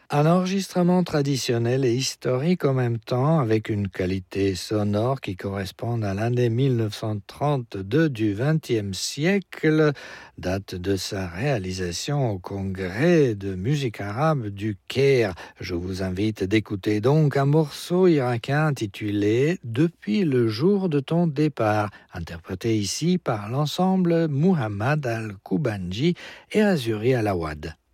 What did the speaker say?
Un enregistrement traditionnel et historique en même temps, avec une qualité sonore qui correspond à l'année 1932 du XXe siècle, date de sa réalisation au Congrès de musique arabe du Caire. Je vous invite d'écouter donc un morceau irakien intitulé « Depuis le jour de ton départ », interprété ici par l'ensemble Muhammad al-Koubanji et Azuri Alawad.